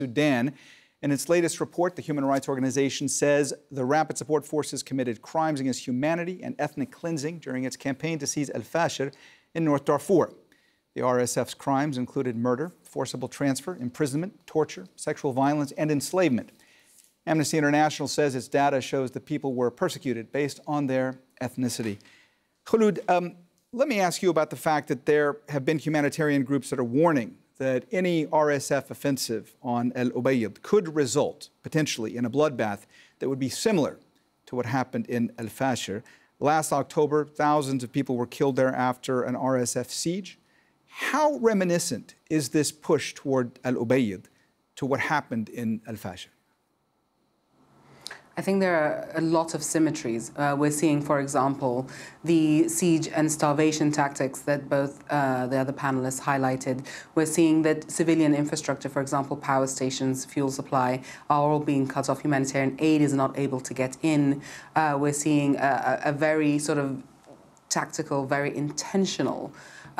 Sudan. In its latest report, the human rights organization says the Rapid Support Forces committed crimes against humanity and ethnic cleansing during its campaign to seize El Fasher in North Darfur. The RSF's crimes included murder, forcible transfer, imprisonment, torture, sexual violence, and enslavement. Amnesty International says its data shows that people were persecuted based on their ethnicity. Khulud, let me ask you about the fact that there have been humanitarian groups that are warning that any RSF offensive on El Ubaid could result, potentially, in a bloodbath that would be similar to what happened in El Fasher. Last October, thousands of people were killed there after an RSF siege. How reminiscent is this push toward El Ubaid to what happened in El Fasher? I think there are a lot of symmetries. We're seeing, for example, the siege and starvation tactics that both the other panelists highlighted. We're seeing that civilian infrastructure, for example, power stations, fuel supply, are all being cut off. Humanitarian aid is not able to get in. We're seeing a very sort of tactical, very intentional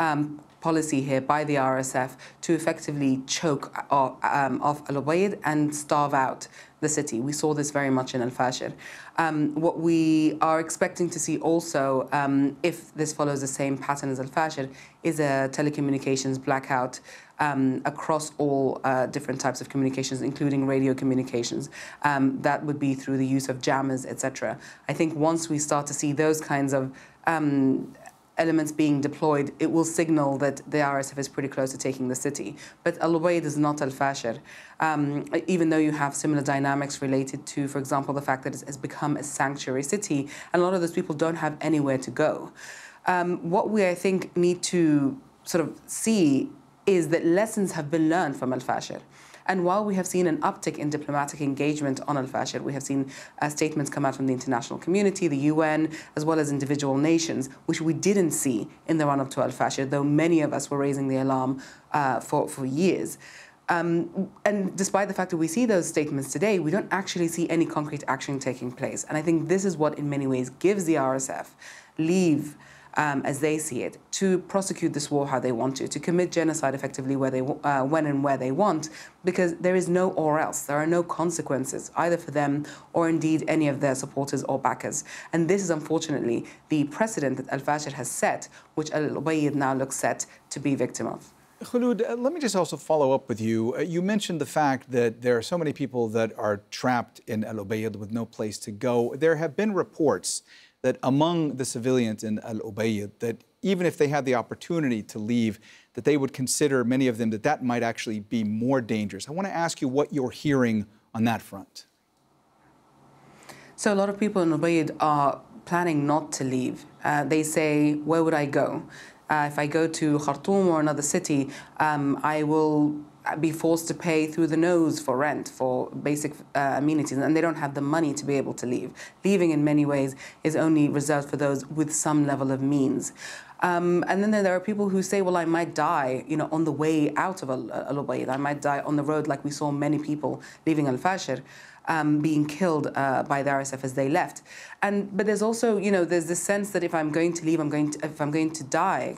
policy here by the RSF to effectively choke off Al Ubaid and starve out the city. We saw this very much in Al Fasher. What we are expecting to see also, if this follows the same pattern as Al Fasher, is a telecommunications blackout across all different types of communications, including radio communications. That would be through the use of jammers, etc. I think once we start to see those kinds of elements being deployed, it will signal that the RSF is pretty close to taking the city. But Al Ubaid is not Al Fasher, even though you have similar dynamics related to, for example, the fact that it has become a sanctuary city, and a lot of those people don't have anywhere to go. What we, I think, need to sort of see is that lessons have been learned from Al Fasher. And while we have seen an uptick in diplomatic engagement on Al Fasher, we have seen statements come out from the international community, the UN, as well as individual nations, which we didn't see in the run-up to Al Fasher, though many of us were raising the alarm for years. And despite the fact that we see those statements today, we don't actually see any concrete action taking place. And I think this is what, in many ways, gives the RSF leave, as they see it, to prosecute this war how they want to commit genocide effectively where they, when and where they want, because there is no or else. There are no consequences, either for them or indeed any of their supporters or backers. And this is unfortunately the precedent that Al Fasher has set, which Al Ubaid now looks set to be victim of. Khulud, let me just also follow up with you. You mentioned the fact that there are so many people that are trapped in Al Ubaid with no place to go. There have been reports that among the civilians in Al Ubaid, that even if they had the opportunity to leave, that they would consider, many of them, that that might actually be more dangerous. I want to ask you what you're hearing on that front. So a lot of people in Al Ubaid are planning not to leave. They say, where would I go? If I go to Khartoum or another city, I will be forced to pay through the nose for rent, for basic amenities, and they don't have the money to be able to leave. Leaving, in many ways, is only reserved for those with some level of means. And then there are people who say, well, I might die, on the way out of Al Ubaid. I might die on the road, like we saw many people leaving Al Fasher, being killed by the RSF as they left. But there's also, there's this sense that if I'm going to leave, I'm going to die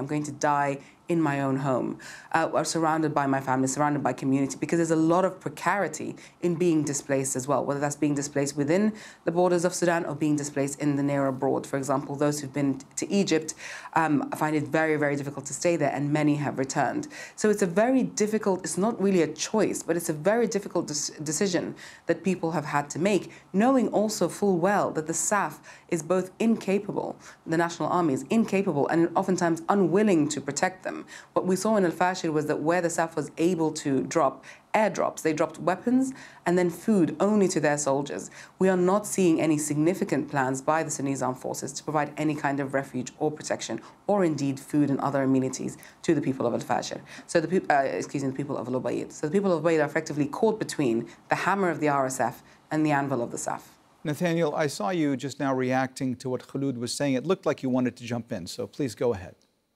in my own home, or surrounded by my family, surrounded by community, because there's a lot of precarity in being displaced as well, whether that's being displaced within the borders of Sudan or being displaced in the near abroad. For example, those who've been to Egypt find it very, very difficult to stay there, and many have returned. So it's a very difficult, it's not really a choice, but it's a very difficult decision that people have had to make, knowing also full well that the SAF is both incapable, the National Army is incapable and oftentimes unwilling to protect them. What we saw in Al Fasher was that where the SAF was able to drop airdrops, they dropped weapons and then food only to their soldiers. We are not seeing any significant plans by the Sudanese armed forces to provide any kind of refuge or protection, or indeed food and other amenities to the people of Al Fasher. So the people of Al Ubaid. So the people of Al Ubaid are effectively caught between the hammer of the RSF and the anvil of the SAF. Nathaniel, I saw you just now reacting to what Khulud was saying. It looked like you wanted to jump in, so please go ahead.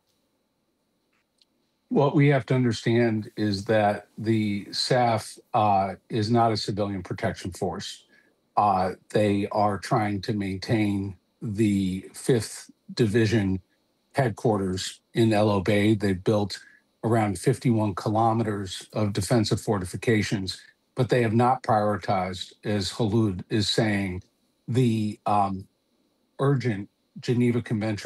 What we have to understand is that the SAF is not a civilian protection force. They are trying to maintain the 5th Division headquarters in El Obeid. They've built around 51 kilometers of defensive fortifications, but they have not prioritized, as Khulud is saying, the urgent Geneva Convention